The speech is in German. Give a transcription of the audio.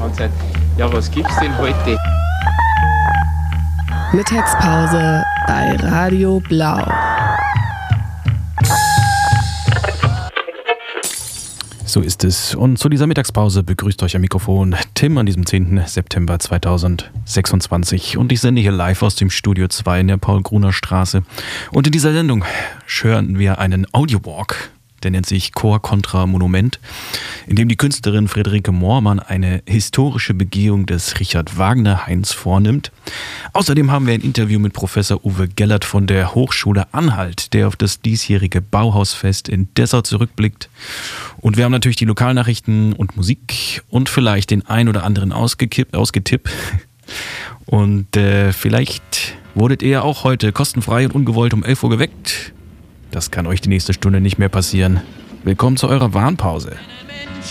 Und sagt, ja, was gibt's denn heute? Mittagspause bei Radio Blau. So ist es. Und zu dieser Mittagspause begrüßt euch am Mikrofon Tim an diesem 10. September 2026. Und ich sende hier live aus dem Studio 2 in der Paul-Gruner-Straße. Und in dieser Sendung hören wir einen Audiowalk, der nennt sich Chor Contra Monument, in dem die Künstlerin Friederike Moormann eine historische Begehung des Richard Wagner Hains vornimmt. Außerdem haben wir ein Interview mit Professor Uwe Gellert von der Hochschule Anhalt, der auf das diesjährige Bauhausfest in Dessau zurückblickt. Und wir haben natürlich die Lokalnachrichten und Musik und vielleicht den ein oder anderen ausgetippt. Und vielleicht wurdet ihr auch heute kostenfrei und ungewollt um 11 Uhr geweckt. Das kann euch die nächste Stunde nicht mehr passieren. Willkommen zu eurer Warnpause.